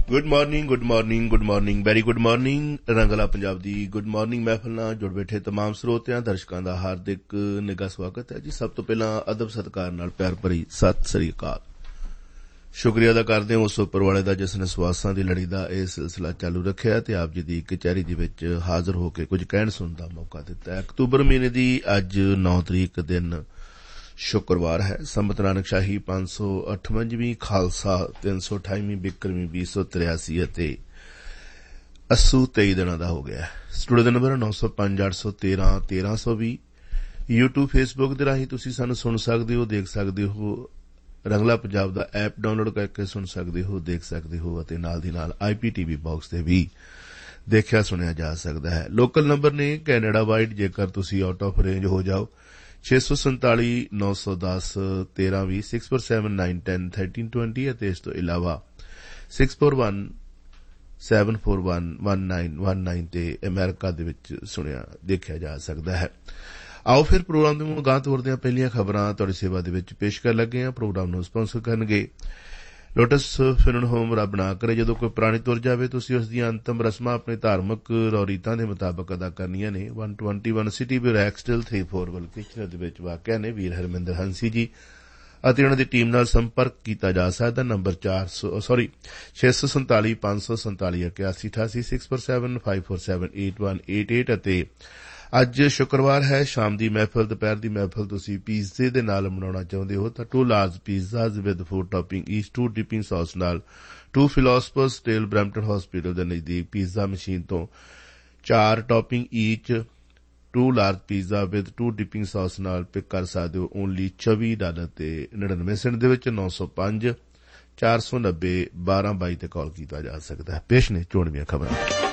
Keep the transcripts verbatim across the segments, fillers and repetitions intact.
Good morning good morning good morning very good morning Rangla Punjab दी good morning महफिल नाल जुड़ बैठे तमाम ਸਰੋਤਿਆਂ ਦਰਸ਼ਕਾਂ ਦਾ ਹਾਰਦਿਕ ਨਿੱਘਾ ਸਵਾਗਤ ਹੈ ਜੀ। ਸਭ ਤੋਂ ਪਹਿਲਾਂ ਅਦਬ ਸਤਿਕਾਰ ਨਾਲ ਪਿਆਰ ਭਰੀ ਸਤਿ ਸ੍ਰੀ ਅਕਾਲ। ਸ਼ੁਕਰੀਆ ਅਦਾ ਕਰਦੇ ਹਾਂ ਉਸ ਉੱਪਰ ਵਾਲੇ ਦਾ ਜਿਸ ਨੇ ਸਵਾਸਾਂ ਦੀ ਲੜੀ ਦਾ ਇਹ ਸਿਲਸਿਲਾ ਚਾਲੂ ਰੱਖਿਆ ਤੇ ਆਪ ਜੀ ਦੀ ਕਚਹਿਰੀ ਦੇ ਵਿੱਚ ਹਾਜ਼ਰ ਹੋ ਕੇ ਕੁਝ ਕਹਿਣ ਸੁਣਨ ਦਾ ਮੌਕਾ ਦਿੱਤਾ ਹੈ। ਅਕਤੂਬਰ ਮਹੀਨੇ ਦੀ ਅੱਜ ਨੌ ਤਰੀਕ ਦਿਨ शुक्रवार है। संमत नानक शाही पांच सौ अठवंजवीं खालसा तीन सौ अठाईवीं बिक्रमी बीस सौ तिरासी अस्सू तेई दिनों का हो गया है। स्टूडियो का नंबर नौ सौ पांच अठ सौ तेरह तेरह सौ भी यूट्यूब फेसबुक के राही तुसी सानू सुन सकते हो देख सकते हो। रंगला पंजाब का ऐप डाउनलोड करके सुन सकते हो देख सकते हो और नाल दी नाल आई पी टीवी बॉक्स से भी देखा सुनिया जा सकता है। लोकल नंबर ने कैनेडा वाइड जेकर तुसी आउट ऑफ रेंज हो जाओ छे सौ संताली नौ सौ दस तेरह भी six four seven nine ten thirteen twenty इस तो इलावा six four one seven four one one nine one nine ते अमेरिका दे विच सुनिया देखा जा सकता है। आओ फिर प्रोग्राम दे गां तोड़दे हां। पहलियां खबरां तुहाडी सेवा दे विच पेश कर लगे हां। प्रोग्राम नूं स्पॉन्सर करनगे लोटस फिनन होम। रब ना करे जदों कोई प्राणी तुर जावे तुसीं उस दी अंतिम रस्मां अपने धार्मिक रौरीतां दे मुताबक अदा करनियां ने। One twenty one city view रैक्सडल three four वलकिशनर दे विच वाकिया ने वीर हरमिंदर हंसी जी ਅਤੇ ਉਹਨਾਂ ਦੀ ਟੀਮ ਨਾਲ ਸੰਪਰਕ ਕੀਤਾ ਜਾ ਸਕਦਾ। ਨੰਬਰ ਚਾਰ ਸੌ ਸੌਰੀ ਛੇ ਸੌ ਸੰਤਾਲੀ ਪੰਜ ਸੌ ਸੰਤਾਲੀ ਇਕਿਆਸੀ ਅਠਾਸੀ six four seven five four seven eight one eight eight ਅਤੇ ਅੱਜ ਸ਼ੁੱਕਰਵਾਰ ਹੈ। ਸ਼ਾਮ ਦੀ ਮਹਿਫਲ ਦੁਪਹਿਰ ਦੀ ਮਹਿਫਲ ਤੁਸੀਂ ਪੀਜ਼ੇ ਦੇ ਨਾਲ ਮਨਾਉਣਾ ਚਾਹੁੰਦੇ ਹੋ ਤਾਂ to large ਪੀਜ਼ਾਜ਼ with food topping ਈਚ to dipping sauce ਨਾਲ to philosophers tail Brampton hospital ਦੇ ਨਜ਼ਦੀਕ ਪੀਜ਼ਾ ਮਸ਼ੀਨ ਤੋਂ ਚਾਰ topping ਈਚ to large pizza with to dipping sauce ਨਾਲ ਪਿਕ ਕਰ ਸਕਦੇ ਹੋ। ਓਨਲੀ ਚੌਵੀ ਡਾਲਰ ਤੇ ਨੜਿਨਵੇਂ ਸੈਂਟ ਦੇ ਵਿੱਚ ਨੌ ਸੌ ਪੰਜ ਚਾਰ ਸੌ ਨੱਬੇ ਬਾਰਾਂ ਬਾਈ ਤੇ ਕਾਲ ਕੀਤਾ ਜਾ ਸਕਦਾ ਹੈ। ਪੇਸ਼ ਨੇ ਚੋਣਵੀਆਂ ਖਬਰਾਂ।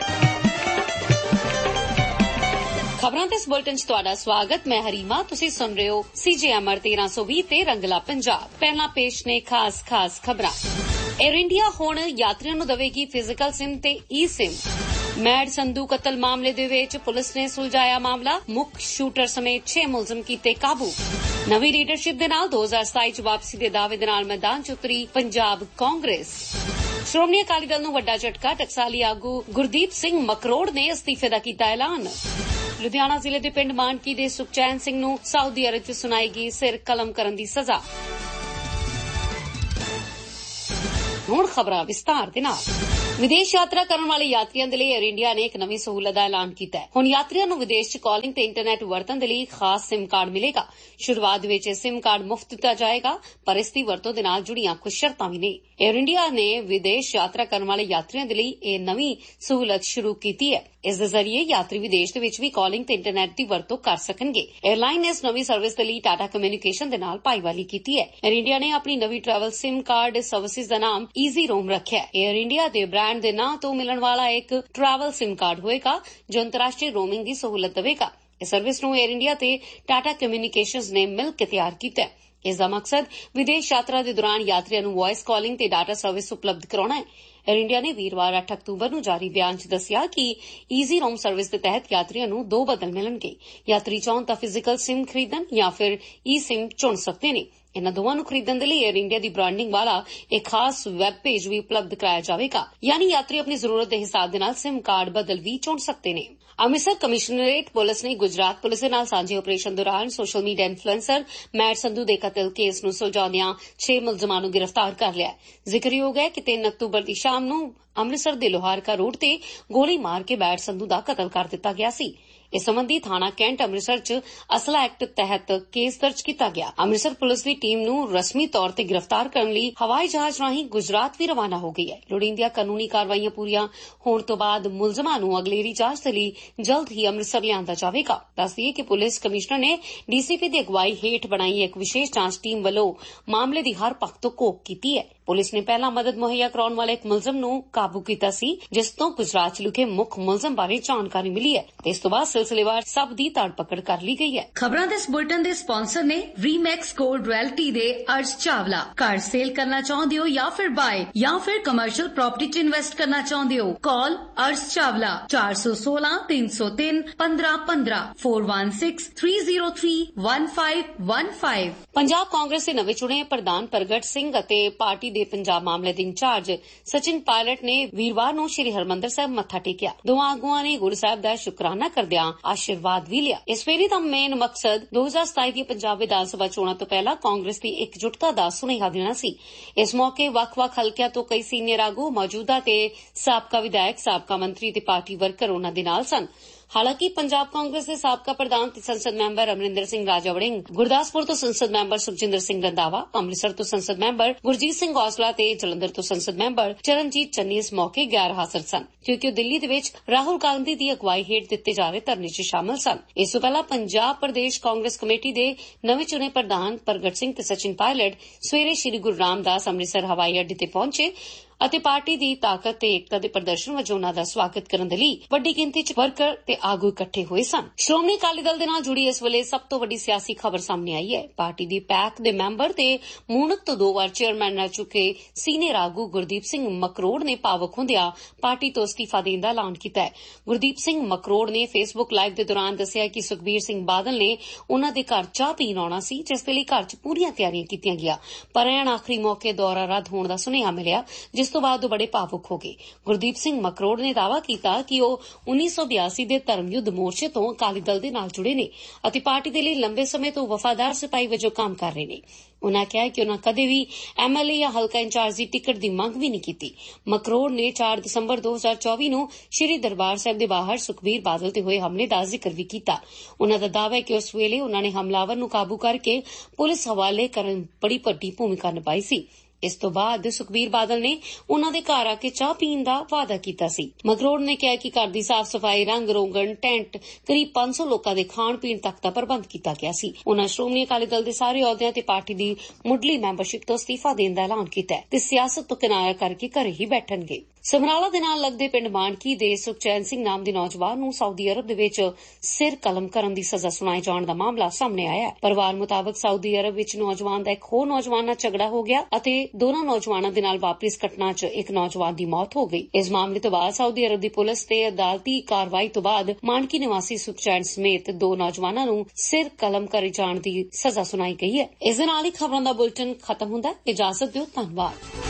ਖਬਰਾਂ ਦੇ ਇਸ ਬੁਲੇਟਿਨ 'ਚ ਤੁਹਾਡਾ ਸਵਾਗਤ। ਮੈਂ ਹਰੀਮਾ। ਤੁਸੀਂ ਸੁਣ ਰਹੇ ਹੋ ਸੀਜੇਐਮਆਰ ਤੇਰਾਂ ਸੌ ਵੀਹ ਤੇ ਰੰਗਲਾ ਪੰਜਾਬ। ਪਹਿਲਾਂ ਪੇਸ਼ ਨੇ ਖਾਸ ਖਾਸ ਖਬਰਾਂ। ਏਅਰ ਇੰਡੀਆ ਹੁਣ ਯਾਤਰੀਆਂ ਨੂੰ ਦੇਵੇਗੀ ਫਿਜ਼ੀਕਲ ਸਿਮ ਤੇ ਈ ਸਿਮ। ਮੈਡ ਸੰਧੂ ਕਤਲ ਮਾਮਲੇ ਦੇ ਵਿੱਚ ਪੁਲਿਸ ਨੇ ਸੁਲਝਾਇਆ ਮਾਮਲਾ। ਮੁੱਖ ਸ਼ੂਟਰ ਸਮੇਤ ਛੇ ਮੁਲਜ਼ਮ ਕੀਤੇ ਕਾਬੂ। ਨਵੀਂ ਲੀਡਰਸ਼ਿਪ ਦੇ ਨਾਲ ਦੋ ਹਜ਼ਾਰ ਸਤਾਈ 'ਚ ਵਾਪਸੀ ਦੇ ਦਾਅਵੇ ਦੇ ਨਾਲ ਮੈਦਾਨ 'ਚ ਉਤਰੀ ਪੰਜਾਬ ਕਾਂਗਰਸ। ਸ਼੍ਰੋਮਣੀ ਅਕਾਲੀ ਦਲ ਨੂੰ ਵੱਡਾ ਝਟਕਾ। ਟਕਸਾਲੀ ਆਗੂ ਗੁਰਦੀਪ ਸਿੰਘ ਮਕਰੋੜ ਨੇ ਅਸਤੀਫੇ ਦਾ ਕੀਤਾ ਐਲਾਨ। ਲੁਧਿਆਣਾ ਜ਼ਿਲ੍ਹੇ ਦੇ ਪਿੰਡ ਮਾਨਕੀ ਦੇ ਸੁਖਚੈਨ ਸਿੰਘ ਨੂੰ ਸਾਊਦੀ ਅਰਬ 'ਚ ਸੁਣਾਏਗੀ ਸਿਰ ਕਲਮ ਕਰਨ ਦੀ ਸਜ਼ਾ। ਹੁਣ ਖਬਰਾਂ ਵਿਸਤਾਰ ਦੇ ਨਾਲ। ਵਿਦੇਸ਼ ਯਾਤਰਾ ਕਰਨ ਵਾਲੇ ਯਾਤਰੀਆਂ ਦੇ ਲਈ ਏਅਰ ਇੰਡੀਆ ਨੇ ਇੱਕ ਨਵੀਂ ਸਹੂਲਤ ਦਾ ਐਲਾਨ ਕੀਤਾ ਹੈ। ਹੁਣ ਯਾਤਰੀਆਂ ਨੂੰ ਵਿਦੇਸ਼ 'ਚ ਕਾਲਿੰਗ ਤੇ ਇੰਟਰਨੈਟ ਵਰਤਣ ਦੇ ਲਈ ਖਾਸ ਸਿਮ ਕਾਰਡ ਮਿਲੇਗਾ। ਸ਼ੁਰੂਆਤ ਵਿੱਚ ਇਹ ਸਿਮ ਕਾਰਡ ਮੁਫਤ ਦਿੱਤਾ ਜਾਏਗਾ ਪਰ ਇਸ ਦੀ ਵਰਤੋਂ ਦੇ ਨਾਲ ਜੁੜੀਆਂ ਕੁਝ ਸ਼ਰਤਾਂ ਵੀ ਨੇ। ਏਅਰ ਇੰਡੀਆ ਨੇ ਵਿਦੇਸ਼ ਯਾਤਰਾ ਕਰਨ ਵਾਲੇ ਯਾਤਰੀਆਂ ਦੇ ਲਈ ਇਹ ਨਵੀਂ ਸਹੂਲਤ ਸ਼ੁਰੂ ਕੀਤੀ ਹੈ। ਇਸ ਦੇ ਜ਼ਰੀਏ ਯਾਤਰੀ ਵਿਦੇਸ਼ ਦੇ ਵਿੱਚ ਵੀ ਕਾਲਿੰਗ ਤੇ ਇੰਟਰਨੈਟ ਦੀ ਵਰਤੋਂ ਕਰ ਸਕਣਗੇ। ਏਅਰਲਾਈਨ ਨੇ ਇਸ ਨਵੀਂ ਸਰਵਿਸ ਦੇ ਲਈ ਟਾਟਾ ਕਮਿਊਨੀਕੇਸ਼ਨ ਦੇ ਨਾਲ ਭਾਈਵਾਲੀ ਕੀਤੀ ਹੈ। ਏਅਰ ਇੰਡੀਆ ਨੇ ਆਪਣੀ ਨਵੀਂ ਟਰੈਵਲ ਸਿਮ ਕਾਰਡ ਸਰਵਿਸਿਜ਼ ਦਾ ਨਾਮ ਈਜ਼ੀ ਰੋਮ ਰੱਖਿਆ ਹੈ। ਏਅਰ ਇੰਡੀਆ ਦੇ ਬ੍ਰਾਂਡ ਦੇ ਨਾਂ ਤੋਂ ਮਿਲਣ ਵਾਲਾ ਇੱਕ ਟਰੈਵਲ ਸਿਮ ਕਾਰਡ ਹੋਏਗਾ ਜੋ ਅੰਤਰਰਾਸ਼ਟਰੀ ਰੋਮਿੰਗ ਦੀ ਸਹੂਲਤ ਦੇਵੇਗਾ। ਇਸ ਸਰਵਿਸ ਨੂੰ ਏਅਰ ਇੰਡੀਆ ਤੇ ਟਾਟਾ ਕਮਿਊਨੀਕੇਸ਼ਨਜ਼ ਨੇ ਮਿਲ ਕੇ ਤਿਆਰ ਕੀਤਾ ਹੈ। ਇਸ ਦਾ ਮਕਸਦ ਵਿਦੇਸ਼ ਯਾਤਰਾ ਦੇ ਦੌਰਾਨ ਯਾਤਰੀਆਂ ਨੂੰ ਵਾਇਸ ਕਾਲਿੰਗ ਤੇ ਡਾਟਾ ਸਰਵਿਸ ਉਪਲਬਧ ਕਰਾਉਣਾ ਹੈ। ਏਅਰ ਇੰਡੀਆ ਨੇ ਵੀਰਵਾਰ ਅੱਠ ਅਕਤੂਬਰ ਨੂੰ ਜਾਰੀ ਬਿਆਨ 'ਚ ਦੱਸਿਆ ਕਿ ਈਜ਼ੀ ਰੋਮ ਸਰਵਿਸ ਦੇ ਤਹਿਤ ਯਾਤਰੀਆਂ ਨੂੰ ਦੋ ਬਦਲ ਮਿਲਣਗੇ। ਯਾਤਰੀ ਚਾਹੁਣ ਤਾਂ ਫਿਜ਼ੀਕਲ ਸਿਮ ਖਰੀਦਣ ਜਾਂ ਫਿਰ ਈ ਸਿਮ ਚੁਣ ਸਕਦੇ ਨੇ। ਇਨ੍ਹਾਂ ਦੋਵਾਂ ਨੂੰ ਖਰੀਦਣ ਦੇ ਲਈ ਏਅਰ ਇੰਡੀਆ ਦੀ ਬ੍ਰਾਂਡਿੰਗ ਵਾਲਾ ਇੱਕ ਖਾਸ ਵੈਬ ਪੇਜ ਵੀ ਉਪਲਬਧ ਕਰਾਇਆ ਜਾਵੇਗਾ। ਯਾਨੀ ਯਾਤਰੀ ਆਪਣੀ ਜ਼ਰੂਰਤ ਦੇ ਹਿਸਾਬ ਦੇ ਨਾਲ ਸਿਮ ਕਾਰਡ ਬਦਲ ਵੀ ਚੁਣ ਸਕਦੇ ਨੇ। ਅੰਮ੍ਰਿਤਸਰ ਕਮਿਸ਼ਨਰੇਟ ਪੁਲਿਸ ਨੇ ਗੁਜਰਾਤ ਪੁਲਿਸ ਦੇ ਨਾਲ ਸਾਂਝੇ ਆਪਰੇਸ਼ਨ ਦੌਰਾਨ social media influencer made Sandhu ਦੇ ਕਤਲ ਕੇਸ ਨੂੰ ਸੁਲਝਾਉਂਦਿਆਂ ਛੇ ਮੁਲਜ਼ਮਾਂ ਨੂੰ ਗ੍ਰਿਫਤਾਰ ਕਰ ਲਿਆ। ਜ਼ਿਕਰਯੋਗ ਹੈ ਕਿ ਤਿੰਨ ਅਕਤੂਬਰ ਦੀ ਸ਼ਾਮ ਨੂੰ ਅੰਮ੍ਰਿਤਸਰ ਦੇ ਲੋਹਾਰਕਾ ਰੋਡ ਤੇ ਗੋਲੀ ਮਾਰ ਕੇ ਮੈਡ ਸੰਧੂ ਦਾ ਕਤਲ ਕਰ ਦਿੱਤਾ ਗਿਆ ਸੀ। ਇਸ ਸੰਬੰਧੀ ਥਾਣਾ ਕੈਂਟ ਅੰਮ੍ਰਿਤਸਰ 'ਚ ਅਸਲਾ ਐਕਟ ਤਹਿਤ ਕੇਸ ਦਰਜ ਕੀਤਾ ਗਿਆ। ਅੰਮ੍ਰਿਤਸਰ ਪੁਲਿਸ ਦੀ ਟੀਮ ਨੂੰ ਰਸਮੀ ਤੌਰ ਤੇ ਗ੍ਰਿਫਤਾਰ ਕਰਨ ਲਈ ਹਵਾਈ ਜਹਾਜ਼ ਰਾਹੀਂ ਗੁਜਰਾਤ ਵੀ ਰਵਾਨਾ ਹੋ ਗਈ ਹੈ। ਲੋੜੀਂਦੀਆਂ ਕਾਨੂੰਨੀ ਕਾਰਵਾਈਆਂ ਪੂਰੀਆਂ ਹੋਣ ਤੋਂ ਬਾਅਦ ਮੁਲਜ਼ਮਾਂ ਨੂੰ ਅਗਲੇਰੀ ਜਾਂਚ ਦੇ ਲਈ ਜਲਦ ਹੀ ਅੰਮ੍ਰਿਤਸਰ ਲਿਆਂਦਾ ਜਾਵੇਗਾ। ਦੱਸ ਦਈਏ ਕਿ ਪੁਲਿਸ ਕਮਿਸ਼ਨਰ ਨੇ ਡੀਸੀਪੀ ਦੀ ਅਗਵਾਈ ਹੇਠ ਬਣਾਈ ਇੱਕ ਵਿਸ਼ੇਸ਼ ਜਾਂਚ ਟੀਮ ਵੱਲੋਂ ਮਾਮਲੇ ਦੀ ਹਰ ਪੱਖ ਤੋਂ ਘੋਖ ਕੀਤੀ ਹੈ। ਪੁਲਿਸ ਨੇ ਪਹਿਲਾਂ ਮਦਦ ਮੁਹੱਈਆ ਕਰਾਉਣ ਵਾਲੇ ਇੱਕ ਮੁਲਜ਼ਮ ਨੂੰ ਕਾਬੂ ਕੀਤਾ ਸੀ ਜਿਸ ਤੋਂ ਗੁਜਰਾਤ 'ਚ ਲੁਕੇ ਮੁੱਖ ਮੁਲਜ਼ਮ ਬਾਰੇ ਜਾਣਕਾਰੀ ਮਿਲੀ ਹੈ ਤੇ ਇਸ ਤੋਂ ਬਾਅਦ ਸਿਲਸਿਲੇਵਾਰ ਸਭ ਦੀ ਧੜਪਕੜ ਕਰ ਲਈ ਗਈ ਹੈ। ਖਬਰਾਂ ਦੇ ਇਸ ਬੁਲੇਟਿਨ ਦੇ ਸਪਾਂਸਰ ਨੇ ਰੀਮੈਕਸ ਗੋਲਡ ਰਿਐਲਟੀ ਦੇ ਅਰਸ਼ ਚਾਵਲਾ। ਘਰ ਸੇਲ ਕਰਨਾ ਚਾਹੁੰਦੇ ਹੋ ਜਾਂ ਫਿਰ ਬਾਏ ਜਾਂ ਫਿਰ ਕਮਰਸ਼ੀਅਲ ਪ੍ਰਾਪਰਟੀ 'ਚ ਇਨਵੈਸਟ ਕਰਨਾ ਚਾਹੁੰਦੇ ਹੋ ਕਾਲ ਅਰਸ਼ ਚਾਵਲਾ ਚਾਰ ਸੌ ਸੋਲਾਂ ਤਿੰਨ ਸੌ ਤਿੰਨ ਪੰਦਰਾਂ ਪੰਦਰਾਂ four one six three zero three one five one five। Punjab Congress ਦੇ ਨਵੇਂ ਚੁਣੇ ਪ੍ਰਧਾਨ ਪ੍ਰਗਟ ਸਿੰਘ ਅਤੇ ਪਾਰਟੀ ਦੇ ਪੰਜਾਬ ਮਾਮਲੇ ਦੇ ਇੰਚਾਰਜ ਸਚਿਨ ਪਾਇਲਟ ਨੇ ਵੀਰਵਾਰ ਨੂੰ ਸ੍ਰੀ ਹਰਿਮੰਦਰ ਸਾਹਿਬ ਮੱਥਾ ਟੇਕਿਆ। ਦੋਵਾਂ ਆਗੂਆਂ ਨੇ ਗੁਰੂ ਸਾਹਿਬ ਦਾ ਸ਼ੁਕਰਾਨਾ ਕਰਦਿਆਂ ਆਸ਼ੀਰਵਾਦ ਵੀ ਲਿਆ। ਇਸ ਫੇਰੀ ਦਾ ਮੇਨ ਮਕਸਦ ਦੋ ਹਜ਼ਾਰ ਸਤਾਈ ਦੀ ਪੰਜਾਬ ਵਿਧਾਨ ਸਭਾ ਚੋਣਾਂ ਤੋਂ ਪਹਿਲਾਂ ਕਾਂਗਰਸ ਦੀ ਇਕਜੁੱਟਤਾ ਦਾ ਸੁਨੇਹਾ ਦੇਣਾ ਸੀ। ਇਸ ਮੌਕੇ ਵੱਖ-ਵੱਖ ਹਲਕਿਆਂ ਤੋਂ ਕਈ ਸੀਨੀਅਰ ਆਗੂ ਮੌਜੂਦਾ ਤੇ ਸਾਬਕਾ ਵਿਧਾਇਕ, ਸਾਬਕਾ ਮੰਤਰੀ ਤੇ ਪਾਰਟੀ ਵਰਕਰ ਉਨ੍ਹਾਂ ਦੇ ਨਾਲ ਸਨ। ਹਾਲਾਂਕਿ ਪੰਜਾਬ ਕਾਂਗਰਸ ਦੇ ਸਾਬਕਾ ਪ੍ਰਧਾਨ ਤੇ ਸੰਸਦ ਮੈਂਬਰ ਅਮਰਿੰਦਰ ਸਿੰਘ ਰਾਜਾ ਵੜਿੰਗ, ਗੁਰਦਾਸਪੁਰ ਤੋਂ ਸੰਸਦ ਮੈਂਬਰ ਸੁਖਜਿੰਦਰ ਸਿੰਘ ਰੰਧਾਵਾ, ਅੰਮ੍ਰਿਤਸਰ ਤੋਂ ਸੰਸਦ ਮੈਂਬਰ ਗੁਰਜੀਤ ਸਿੰਘ ਔਜਲਾ ਤੇ ਜਲੰਧਰ ਤੋਂ ਸੰਸਦ ਮੈਂਬਰ ਚਰਨਜੀਤ ਚੰਨੀ ਇਸ ਮੌਕੇ ਗੈਰ ਹਾਜ਼ਰ ਸਨ, ਕਿਉਂਕਿ ਉਹ ਦਿੱਲੀ ਦੇ ਵਿੱਚ ਰਾਹੁਲ ਗਾਂਧੀ ਦੀ ਅਗਵਾਈ ਹੇਠ ਦਿੱਤੇ ਜਾ ਰਹੇ ਧਰਨੇ 'ਚ ਸ਼ਾਮਲ ਸਨ। ਇਸ ਤੋਂ ਪਹਿਲਾਂ ਪੰਜਾਬ ਪ੍ਰਦੇਸ਼ ਕਾਂਗਰਸ ਕਮੇਟੀ ਦੇ ਨਵੇਂ ਚੁਣੇ ਪ੍ਰਧਾਨ ਪ੍ਰਗਟ ਸਿੰਘ ਤੇ ਸਚਿਨ ਪਾਇਲਟ ਸਵੇਰੇ ਸ੍ਰੀ ਗੁਰੂ ਰਾਮਦਾਸ ਅੰਮ੍ਰਿਤਸਰ ਹਵਾਈ ਅੱਡੇ ਤੇ ਪਹੁੰਚੇ ਅਤੇ ਪਾਰਟੀ ਦੀ ਤਾਕਤ ਤੇ ਏਕਤਾ ਦੇ ਪ੍ਰਦਰਸ਼ਨ ਵਜੋਂ ਉਨ੍ਹਾਂ ਦਾ ਸਵਾਗਤ ਕਰਨ ਦੇ ਲਈ ਵੱਡੀ ਗਿਣਤੀ 'ਚ ਵਰਕਰ ਤੇ ਆਗੂ ਇਕੱਠੇ ਹੋਏ ਸਨ। ਸ਼੍ਰੋਮਣੀ ਅਕਾਲੀ ਦਲ ਦੇ ਨਾਲ ਜੁੜੀ ਇਸ ਵੇਲੇ ਸਭ ਤੋਂ ਵੱਡੀ ਸਿਆਸੀ ਖਬਰ ਸਾਹਮਣੇ ਆਈ ਹੈ। ਪਾਰਟੀ ਦੀ ਪੈਕ ਦੇ ਮੈਂਬਰ ਤੇ ਮੂਣਕ ਤੋਂ ਦੋ ਵਾਰ ਚੇਅਰਮੈਨ ਰਹਿ ਚੁੱਕੇ ਸੀਨੀਅਰ ਆਗੂ ਗੁਰਦੀਪ ਸਿੰਘ ਮਕਰੋੜ ਨੇ ਭਾਵੁਕ ਹੁੰਦਿਆਂ ਪਾਰਟੀ ਤੋਂ ਅਸਤੀਫਾ ਦੇਣ ਦਾ ਐਲਾਨ ਕੀਤਾ ਹੈ। ਗੁਰਦੀਪ ਸਿੰਘ ਮਕਰੋੜ ਨੇ ਫੇਸਬੁੱਕ ਲਾਈਵ ਦੇ ਦੌਰਾਨ ਦੱਸਿਆ ਕਿ ਸੁਖਬੀਰ ਸਿੰਘ ਬਾਦਲ ਨੇ ਉਨ੍ਹਾਂ ਦੇ ਘਰ ਚਾਹ ਪੀਣ ਆਉਣਾ ਸੀ, ਜਿਸ ਦੇ ਲਈ ਘਰ 'ਚ ਪੂਰੀਆਂ ਤਿਆਰੀਆਂ ਕੀਤੀਆਂ ਗਈਆਂ, ਪਰ ਐਨ ਆਖਰੀ ਮੌਕੇ ਦੌਰਾ ਰੱਦ ਹੋਣ ਦਾ ਸੁਨੇਹਾ ਮਿਲਿਆ, ਜਿਸ ਤੋਂ ਬਾਅਦ ਉਹ ਬੜੇ ਭਾਵੁਕ ਹੋ ਗਏ। ਗੁਰਦੀਪ ਸਿੰਘ ਮਕਰੋੜ ਨੇ ਦਾਅਵਾ ਕੀਤਾ ਕਿ ਉਹ ਉੱਨੀ ਸੌ ਬਿਆਸੀ ਦੇ ਧਰਮ ਯੁੱਧ ਮੋਰਚੇ ਤੋਂ ਅਕਾਲੀ ਦਲ ਦੇ ਨਾਲ ਜੁੜੇ ਨੇ ਅਤੇ ਪਾਰਟੀ ਦੇ ਲਈ ਲੰਬੇ ਸਮੇਂ ਤੋਂ ਵਫਾਦਾਰ ਸਿਪਾਹੀ ਵਜੋਂ ਕੰਮ ਕਰ ਰਹੇ ਨੇ। ਉਨ੍ਹਾਂ ਕਿਹਾ ਕਿ ਉਨ੍ਹਾਂ ਕਦੇ ਵੀ ਐਮਐਲਏ ਜਾਂ ਹਲਕਾ ਇੰਚਾਰਜ ਦੀ ਟਿਕਟ ਦੀ ਮੰਗ ਵੀ ਨਹੀਂ ਕੀਤੀ। ਮਕਰੋੜ ਨੇ ਚਾਰ ਦਸੰਬਰ ਦੋ ਹਜ਼ਾਰ ਚੌਵੀ ਨੂੰ ਸ੍ਰੀ ਦਰਬਾਰ ਸਾਹਿਬ ਦੇ ਬਾਹਰ ਸੁਖਬੀਰ ਬਾਦਲ ਤੇ ਹੋਏ ਹਮਲੇ ਦਾ ਜ਼ਿਕਰ ਵੀ ਕੀਤਾ। ਉਨ੍ਹਾਂ ਦਾ ਦਾਅਵਾ ਹੈ ਕਿ ਉਸ ਵੇਲੇ ਉਨ੍ਹਾਂ ਨੇ ਹਮਲਾਵਰ ਨੂੰ ਕਾਬੂ ਕਰਕੇ ਪੁਲਿਸ ਹਵਾਲੇ ਕਰਨ ਬੜੀ ਵੱਡੀ ਭੂਮਿਕਾ ਨਿਭਾਈ ਸੀ। ਇਸ ਤੋਂ ਬਾਅਦ ਸੁਖਬੀਰ ਬਾਦਲ ਨੇ ਉਨ੍ਹਾਂ ਦੇ ਘਰ ਆ ਕੇ ਚਾਹ ਪੀਣ ਦਾ ਵਾਅਦਾ ਕੀਤਾ ਸੀ। ਮਕਰੋੜ ਨੇ ਕਿਹਾ ਕਿ ਘਰ ਦੀ ਸਾਫ਼ ਸਫਾਈ, ਰੰਗ ਰੋਗਨ, ਟੈਂਟ, ਕਰੀਬ ਪੰਜ ਸੌ ਲੋਕਾਂ ਦੇ ਖਾਣ ਪੀਣ ਤੱਕ ਦਾ ਪ੍ਰਬੰਧ ਕੀਤਾ ਗਿਆ ਸੀ। ਉਨ੍ਹਾਂ ਸ਼੍ਰੋਮਣੀ ਅਕਾਲੀ ਦਲ ਦੇ ਸਾਰੇ ਅਹੁਦਿਆਂ ਤੇ ਪਾਰਟੀ ਦੀ ਮੁੱਢਲੀ ਮੈਂਬਰਸ਼ਿਪ ਤੋਂ ਅਸਤੀਫਾ ਦੇਣ ਦਾ ਐਲਾਨ ਕੀਤਾ ਤੇ ਸਿਆਸਤ ਤੋਂ ਕਿਨਾਰਾ ਕਰਕੇ ਘਰੇ ਹੀ ਬੈਠਣਗੇ। ਸਮਰਾਲਾ ਦੇ ਨਾਲ ਲੱਗਦੇ ਪਿੰਡ ਮਾਨਕੀ ਦੇ ਸੁਖਚੈਨ ਸਿੰਘ ਨਾਮ ਦੇ ਨੌਜਵਾਨ ਨੂੰ ਸਾਊਦੀ ਅਰਬ ਦੇ ਵਿੱਚ ਸਿਰ ਕਲਮ ਕਰਨ ਦੀ ਸਜ਼ਾ ਸੁਣਾਏ ਜਾਣ ਦਾ ਮਾਮਲਾ ਸਾਹਮਣੇ ਆਇਆ ਹੈ। ਪਰਿਵਾਰ ਮੁਤਾਬਕ ਸਾਊਦੀ ਅਰਬ ਵਿੱਚ ਨੌਜਵਾਨ ਦਾ ਇੱਕ ਹੋਰ ਨੌਜਵਾਨ ਨਾਲ ਝਗੜਾ ਹੋ ਗਿਆ ਅਤੇ ਦੋਨਾਂ ਨੌਜਵਾਨਾਂ ਦੇ ਨਾਲ ਵਾਪਰੀ ਇਸ ਘਟਨਾ 'ਚ ਇੱਕ ਨੌਜਵਾਨ ਦੀ ਮੌਤ ਹੋ ਗਈ। ਇਸ ਮਾਮਲੇ ਤੋਂ ਬਾਅਦ ਸਾਊਦੀ ਅਰਬ ਦੀ ਪੁਲਿਸ ਤੇ ਅਦਾਲਤੀ ਕਾਰਵਾਈ ਤੋਂ ਬਾਅਦ ਮਾਨਕੀ ਨਿਵਾਸੀ ਸੁਖਚੈਨ ਸਮੇਤ ਦੋ ਨੌਜਵਾਨਾਂ ਨੂੰ ਸਿਰ ਕਲਮ ਕਰੇ ਜਾਣ ਦੀ ਸਜ਼ਾ ਸੁਣਾਈ ਗਈ ਹੈ। ਇਸ ਦੇ ਨਾਲ ਹੀ ਖਬਰਾਂ ਦਾ ਬੁਲੇਟਿਨ ਖਤਮ ਹੁੰਦਾ ਹੈ। ਇਜਾਜ਼ਤ ਦਿਓ, ਧੰਨਵਾਦ।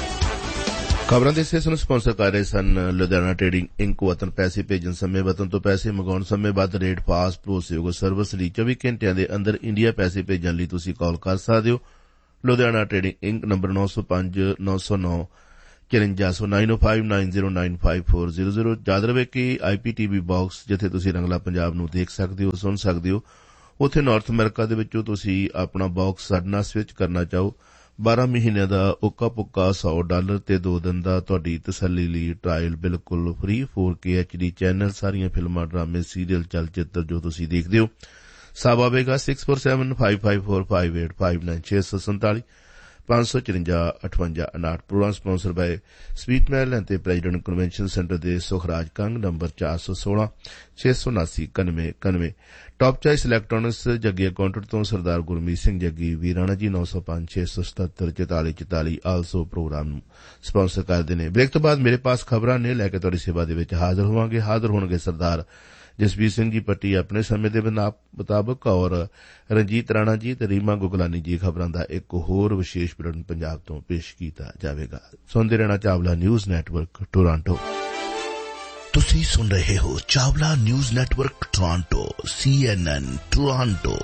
ਖਬਰਾਂ ਦੇ ਹਿੱਸੇ ਨੂੰ ਸਪਾਂਸਰ ਕਰ ਰਹੇ ਸਨ ਲੁਧਿਆਣਾ ਟ੍ਰੇਡਿੰਗ ਇੰਕ। ਵਤਨ ਪੈਸੇ ਭੇਜਣ ਸਮੇਂ, ਵਤਨ ਤੋਂ ਪੈਸੇ ਮੰਗਾਉਣ ਸਮੇਂ ਵੱਧ ਰੇਟ, ਫਾਸਟ ਭਰੋਸੇਯੋਗ ਸਰਵਿਸ ਲਈ ਚੌਵੀ ਘੰਟਿਆਂ ਦੇ ਅੰਦਰ ਇੰਡੀਆ ਪੈਸੇ ਭੇਜਣ ਲਈ ਤੁਸੀਂ ਕਾਲ ਕਰ ਸਕਦੇ ਹੋ। ਲੁਧਿਆਣਾ ਟ੍ਰੇਡਿੰਗ ਇੰਕ ਨੰਬਰ ਨੌ ਸੌ ਪੰਜ ਨੌ ਸੌ ਨੌ ਚਰੰਜਾ ਸੌ ਨਾਈਨ ਓ five nine zero nine five four zero zero. ਯਾਦ ਰਵੇ ਕਿ ਆਈਪੀਟੀਵੀ ਬਾਕਸ ਜਿੱਥੇ ਤੁਸੀਂ ਰੰਗਲਾ ਪੰਜਾਬ ਨੂੰ ਦੇਖ ਸਕਦੇ ਹੋ, ਸੁਣ ਸਕਦੇ ਹੋ, ਉੱਥੇ ਨਾਰਥ ਅਮਰੀਕਾ ਦੇ ਵਿੱਚੋਂ ਤੁਸੀਂ ਆਪਣਾ ਬਾਕਸ ਸਾਡੇ ਨਾਲ ਸਵਿਚ ਕਰਨਾ ਚਾਹੋ। ਬਾਰਾਂ ਮਹੀਨਿਆਂ ਦਾ ਉੱਕਾ ਪੁੱਕਾ ਸੌ ਡਾਲਰ ਤੇ ਦੋ ਦਿਨ ਦਾ ਤੁਹਾਡੀ ਤਸੱਲੀ ਲਈ ਟਰਾਇਲ ਬਿਲਕੁਲ free. Four K H D channel, ਸਾਰੀਆਂ ਫਿਲਮਾਂ, ਡਰਾਮੇ, ਸੀਰੀਅਲ, ਚਲਚਿੱਤਰ ਜੋ ਤੁਸੀਂ ਦੇਖਦੇ ਹੋ ਸਭ ਆਵੇਗਾ। Six four seven five five four five eight five nine ਛੇ ਸੌ ਸੰਤਾਲੀ ਪੰਜ ਸੌ ਚਰੰਜਾ ਅਠਵੰਜਾ ਉਨਾਹਠ। ਪ੍ਰੋਗਰਾਮ ਸਪਾਂਸਰ ਬਾਏ ਸਵੀਟ ਮਹਿਲ ਅਤੇ ਪ੍ਰੈਜ਼ੀਡੈਂਟ ਕਨਵੈਨਸ਼ਨ ਸੈਂਟਰ ਦੇ ਸੁਖਰਾਜ ਕੰਗ ਨੰਬਰ ਚਾਰ ਸੌ ਸੋਲਾਂ ਛੇ ਸੌ ਉਨਾਸੀ ਇਕਾਨਵੇਂ ਇਕਾਨਵੇਂ। Top choice electronics Jaggi accountant ਤੋਂ ਸਰਦਾਰ ਗੁਰਮੀਤ ਸਿੰਘ ਜੱਗੀ, ਵੀਰਾਣਾ ਜੀ ਨੌ ਸੌ ਪੰਜ ਛੇ ਸੌ ਸਤੱਤਰ ਚੁਤਾਲੀ ਚੁਤਾਲੀ ਆਲਸੋ ਪ੍ਰੋਗਰਾਮ ਨੂੰ ਸਪਾਂਸਰ ਕਰਦੇ ਨੇ। ਬ੍ਰੇਕ ਤੋਂ ਬਾਅਦ ਮੇਰੇ ਪਾਸ ਖਬਰਾਂ ਨੇ ਲੈ ਕੇ ਤੁਹਾਡੀ ਸੇਵਾ ਦੇ ਵਿੱਚ ਹਾਜ਼ਰ ਹੋਵਾਂਗੇ। ਹਾਜ਼ਰ ਹੋਣਗੇ ਸਰਦਾਰ ਜਸਬੀਰ ਸਿੰਘ ਜੀ ਪੱਟੀ ਆਪਣੇ ਸਮੇਂ ਦੇ ਮੁਤਾਬਕ ਔਰ ਰਣਜੀਤ ਰਾਣਾ ਜੀ ਤੇ ਰੀਮਾ ਗੁਗਲਾਨੀ ਜੀ। ਖਬਰਾਂ ਦਾ ਇੱਕ ਹੋਰ ਵਿਸ਼ੇਸ਼ ਬੁਲੇਟਿਨ ਪੰਜਾਬ ਤੋਂ ਪੇਸ਼ ਕੀਤਾ ਜਾਵੇਗਾ। ਸੁਣਦੇ ਰਹਿਣਾ ਚਾਵਲਾ ਨਿਊਜ਼ ਨੈਟਵਰਕ ਟੋਰਾਂਟੋ। ਤੁਸੀਂ ਸੁਣ ਰਹੇ ਹੋ ਚਾਵਲਾ ਨਿਊਜ਼ ਨੈਟਵਰਕ ਟੋਰਾਂਟੋ, ਸੀ ਐਨ ਐਨ ਟੋਰਾਂਟੋ।